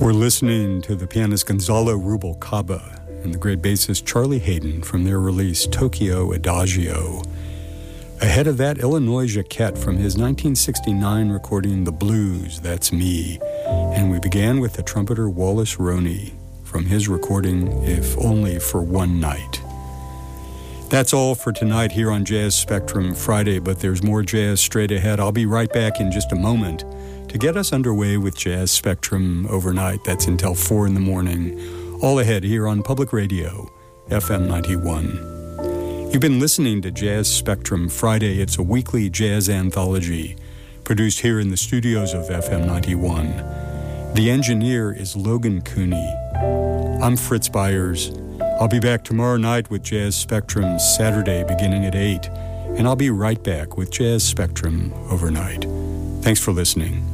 We're listening to the pianist Gonzalo Rubalcaba and the great bassist Charlie Haydn from their release Tokyo Adagio. Ahead of that, Illinois Jacquet from his 1969 recording The Blues, That's Me. And we began with the trumpeter Wallace Roney from his recording If Only for One Night. That's all for tonight here on Jazz Spectrum Friday, but there's more jazz straight ahead. I'll be right back in just a moment to get us underway with Jazz Spectrum overnight. That's until 4 in the morning. All ahead here on Public Radio, FM 91. You've been listening to Jazz Spectrum Friday. It's a weekly jazz anthology produced here in the studios of FM 91. The engineer is Logan Cooney. I'm Fritz Byers. I'll be back tomorrow night with Jazz Spectrum Saturday beginning at 8, and I'll be right back with Jazz Spectrum overnight. Thanks for listening.